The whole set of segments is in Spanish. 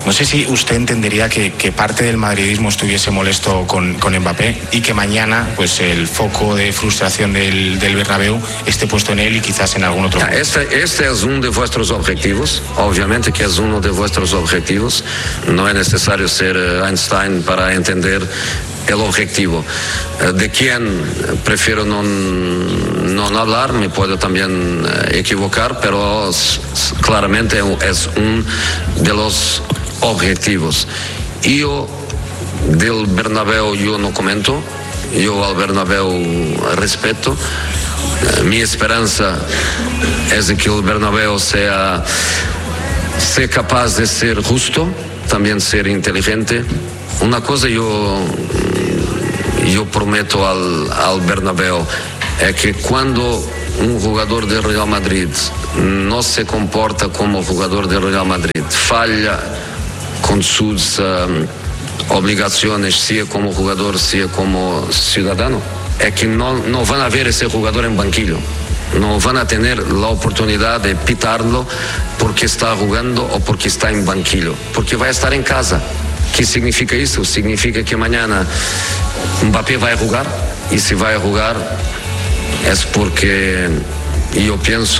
No sé si usted entendería que parte del madridismo estuviese molesto con Mbappé y que mañana pues el foco de frustración del Bernabéu esté puesto en él y quizás en algún otro. Este es uno de vuestros objetivos, obviamente que es uno de vuestros objetivos. No es necesario ser Einstein para entender el objetivo. De quién prefiero no hablar, me puedo también equivocar, pero claramente es uno de los objetivos. Yo del Bernabéu yo no comento, yo al Bernabéu respeto. Mi esperanza es de que el Bernabéu sea capaz de ser justo, también ser inteligente. Una cosa yo prometo al Bernabéu es que cuando un jugador del Real Madrid no se comporta como jugador del Real Madrid, falla con sus obligaciones, sea como jugador, sea como ciudadano, es que no van a ver ese jugador en banquillo. No van a tener la oportunidad de pitarlo porque está jugando o porque está en banquillo, porque va a estar en casa. ¿Qué significa eso? Significa que mañana Mbappé va a jugar, y si va a jugar es porque yo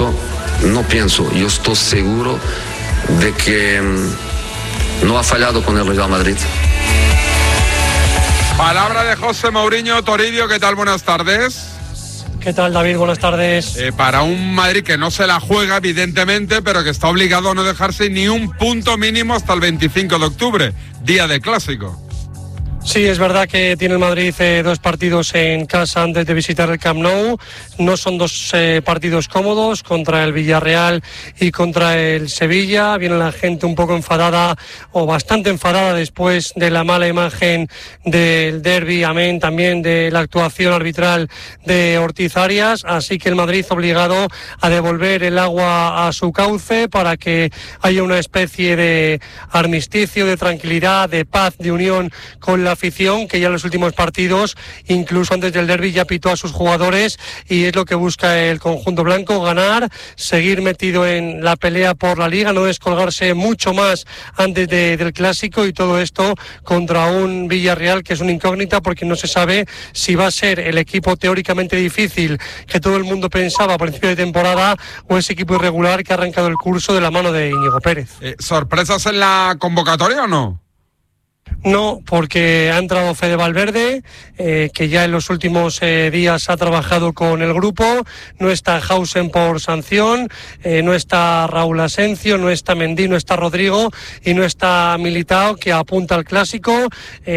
estoy seguro de que no ha fallado con el Real Madrid. Palabra de José Mourinho. Toribio, ¿qué tal? Buenas tardes. ¿Qué tal, David? Buenas tardes. Para un Madrid que no se la juega, evidentemente, pero que está obligado a no dejarse ni un punto mínimo hasta el 25 de octubre, día de Clásico. Sí, es verdad que tiene el Madrid 2 partidos en casa antes de visitar el Camp Nou. No son 2 partidos cómodos, contra el Villarreal y contra el Sevilla. Viene la gente un poco enfadada, o bastante enfadada, después de la mala imagen del derbi, amén también de la actuación arbitral de Ortiz Arias. Así que el Madrid obligado a devolver el agua a su cauce para que haya una especie de armisticio, de tranquilidad, de paz, de unión con la afición, que ya en los últimos partidos, incluso antes del derbi, ya pitó a sus jugadores, y es lo que busca el conjunto blanco: ganar, seguir metido en la pelea por la Liga, no descolgarse mucho más antes del Clásico, y todo esto contra un Villarreal que es una incógnita, porque no se sabe si va a ser el equipo teóricamente difícil que todo el mundo pensaba a principio de temporada, o ese equipo irregular que ha arrancado el curso de la mano de Íñigo Pérez. ¿Sorpresas en la convocatoria o no? No, porque ha entrado Fede Valverde, que ya en los últimos días ha trabajado con el grupo. No está Hausen por sanción, no está Raúl Asencio, no está Mendy, no está Rodrigo y no está Militao, que apunta al Clásico.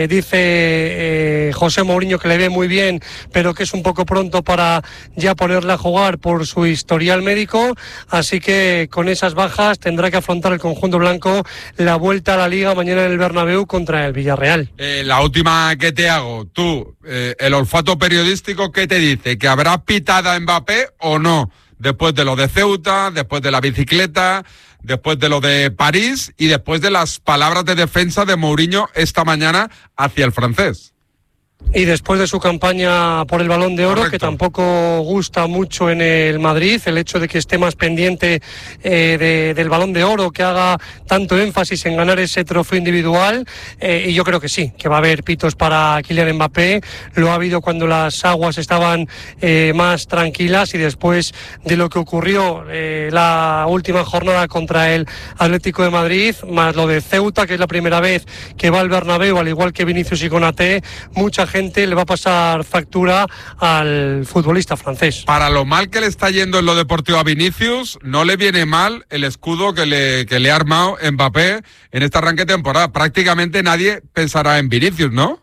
Dice José Mourinho que le ve muy bien, pero que es un poco pronto para ya ponerle a jugar por su historial médico. Así que con esas bajas tendrá que afrontar el conjunto blanco la vuelta a la Liga mañana en el Bernabéu contra el Villarreal. La última que te hago, tú, el olfato periodístico, ¿qué te dice? ¿Que habrá pitada Mbappé o no? Después de lo de Ceuta, después de la bicicleta, después de lo de París y después de las palabras de defensa de Mourinho esta mañana hacia el francés. Y después de su campaña por el Balón de Oro, correcto, que tampoco gusta mucho en el Madrid, el hecho de que esté más pendiente del Balón de Oro, que haga tanto énfasis en ganar ese trofeo individual, y yo creo que sí, que va a haber pitos para Kylian Mbappé. Lo ha habido cuando las aguas estaban más tranquilas, y después de lo que ocurrió la última jornada contra el Atlético de Madrid, más lo de Ceuta, que es la primera vez que va al Bernabéu, al igual que Vinicius y Konaté, mucha gente le va a pasar factura al futbolista francés. Para lo mal que le está yendo en lo deportivo a Vinicius, no le viene mal el escudo que le ha armado Mbappé en este arranque de temporada. Prácticamente nadie pensará en Vinicius, ¿no?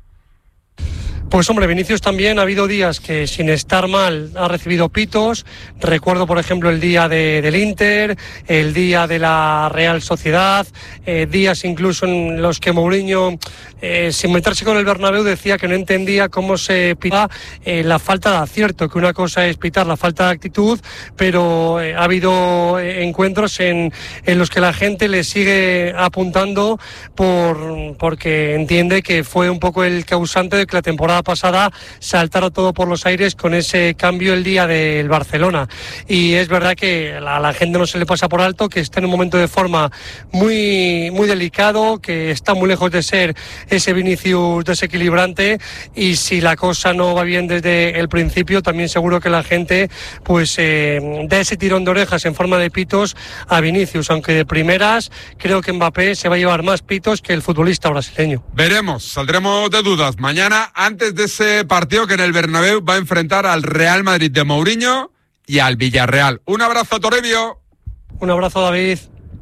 Pues hombre, Vinicius también ha habido días que sin estar mal ha recibido pitos. Recuerdo, por ejemplo, el día del Inter, el día de la Real Sociedad, días incluso en los que Mourinho, sin meterse con el Bernabéu, decía que no entendía cómo se pitaba la falta de acierto, que una cosa es pitar la falta de actitud, pero ha habido encuentros en los que la gente le sigue apuntando porque entiende que fue un poco el causante de que la temporada pasada saltaron todo por los aires con ese cambio el día del Barcelona. Y es verdad que a la gente no se le pasa por alto, que está en un momento de forma muy, muy delicado, que está muy lejos de ser ese Vinicius desequilibrante, y si la cosa no va bien desde el principio, también seguro que la gente pues da ese tirón de orejas en forma de pitos a Vinicius, aunque de primeras creo que Mbappé se va a llevar más pitos que el futbolista brasileño. Veremos, saldremos de dudas mañana antes de ese partido que en el Bernabéu va a enfrentar al Real Madrid de Mourinho y al Villarreal. Un abrazo, Toribio. Un abrazo, David.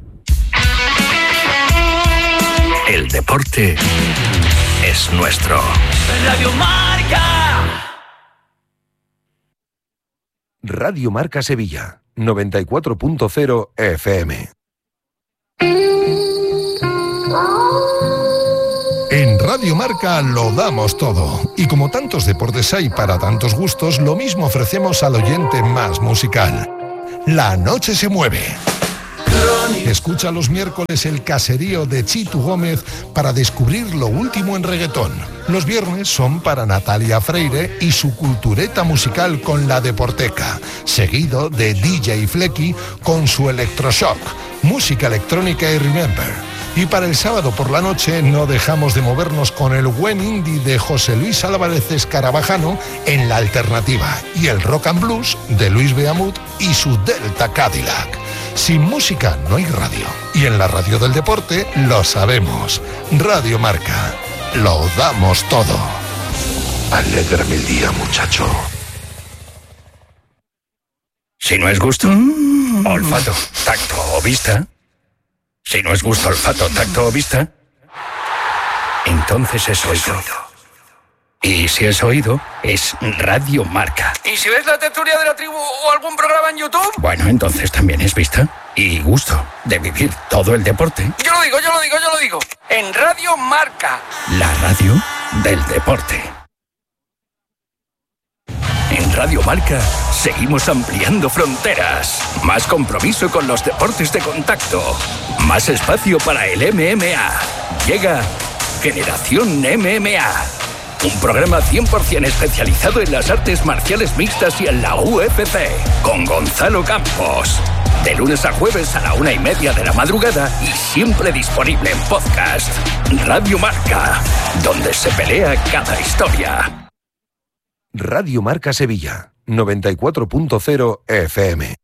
El deporte es nuestro. Radio Marca. Radio Marca Sevilla, 94.0 FM. En Radio Marca lo damos todo. Y como tantos deportes hay para tantos gustos, lo mismo ofrecemos al oyente más musical. La noche se mueve. Escucha los miércoles el caserío de Chitu Gómez para descubrir lo último en reggaetón. Los viernes son para Natalia Freire y su cultureta musical con La Deporteca, seguido de DJ Flecky con su Electroshock, música electrónica y Remember. Y para el sábado por la noche no dejamos de movernos con el buen indie de José Luis Álvarez Escarabajano en La Alternativa y el rock and blues de Luis Beamut y su Delta Cadillac. Sin música no hay radio. Y en la radio del deporte lo sabemos. Radio Marca. Lo damos todo. Alégrame el día, muchacho. Si no es gusto, olfato, tacto o vista. Si no es gusto, olfato, tacto o vista, entonces es oído. Y si es oído, es Radio Marca. ¿Y si ves La Tertulia de la Tribu o algún programa en YouTube? Bueno, entonces también es vista y gusto de vivir todo el deporte. Yo lo digo. En Radio Marca. La radio del deporte. En Radio Marca seguimos ampliando fronteras. Más compromiso con los deportes de contacto. Más espacio para el MMA. Llega Generación MMA. Un programa 100% especializado en las artes marciales mixtas y en la UFC. Con Gonzalo Campos. De lunes a jueves a la 1:30 de la madrugada y siempre disponible en podcast. Radio Marca, donde se pelea cada historia. Radio Marca Sevilla, 94.0 FM.